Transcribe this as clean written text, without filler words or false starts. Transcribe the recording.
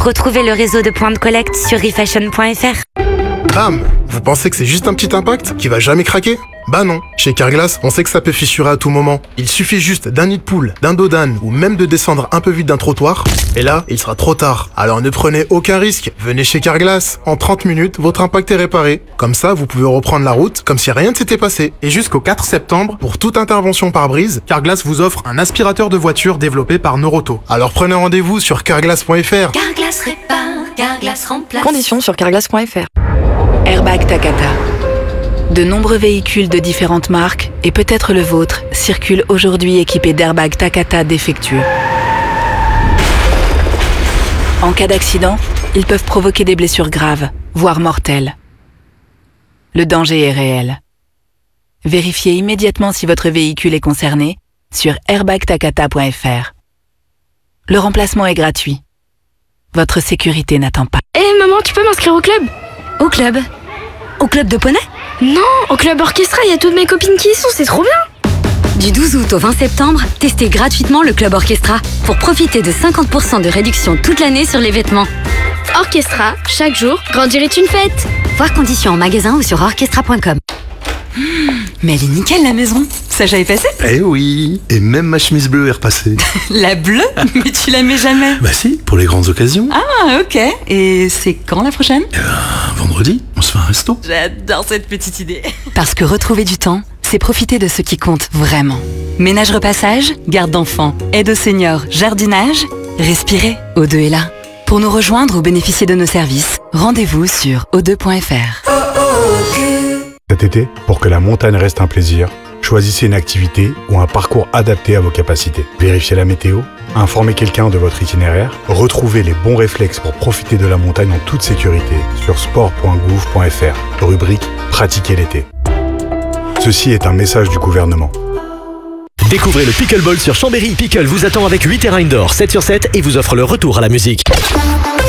Retrouvez le réseau de points de collecte sur refashion.fr. Bam! Vous pensez que c'est juste un petit impact qui va jamais craquer? Bah non, chez Carglass, on sait que ça peut fissurer à tout moment. Il suffit juste d'un nid de poule, d'un dos d'âne ou même de descendre un peu vite d'un trottoir, et là, il sera trop tard. Alors ne prenez aucun risque, venez chez Carglass. En 30 minutes, votre impact est réparé. Comme ça, vous pouvez reprendre la route comme si rien ne s'était passé. Et jusqu'au 4 septembre, pour toute intervention par brise, Carglass vous offre un aspirateur de voiture développé par Noroto. Alors prenez rendez-vous sur carglass.fr. Carglass répare, Carglass remplace. Conditions sur carglass.fr. Airbag Takata. De nombreux véhicules de différentes marques, et peut-être le vôtre, circulent aujourd'hui équipés d'airbags Takata défectueux. En cas d'accident, ils peuvent provoquer des blessures graves, voire mortelles. Le danger est réel. Vérifiez immédiatement si votre véhicule est concerné sur airbagtakata.fr. Le remplacement est gratuit. Votre sécurité n'attend pas. Hé maman, tu peux m'inscrire au club? Au club? Au club de poney? Non, au club orchestra, il y a toutes mes copines qui y sont, c'est trop bien. Du 12 août au 20 septembre, testez gratuitement le club orchestra pour profiter de 50% de réduction toute l'année sur les vêtements. Orchestra, chaque jour, grandir est une fête. Voir conditions en magasin ou sur orchestra.com. Mais elle est nickel la maison. Ça j'avais passé? Eh oui, et même ma chemise bleue est repassée. La bleue? Mais tu la mets jamais. Bah si, pour les grandes occasions. Ah ok. Et c'est quand la prochaine? Vendredi, on se fait un resto. J'adore cette petite idée. Parce que retrouver du temps, c'est profiter de ce qui compte vraiment. Ménage repassage, garde d'enfants, aide aux seniors, jardinage. Respirez, O2 est là. Pour nous rejoindre ou bénéficier de nos services, rendez-vous sur o2.fr. Cet été, pour que la montagne reste un plaisir, choisissez une activité ou un parcours adapté à vos capacités. Vérifiez la météo, informez quelqu'un de votre itinéraire, retrouvez les bons réflexes pour profiter de la montagne en toute sécurité sur sport.gouv.fr, rubrique Pratiquer l'été. Ceci est un message du gouvernement. Découvrez le Pickleball sur Chambéry. Pickle vous attend avec 8 terrains indoor, 7 sur 7 et vous offre le retour à la musique.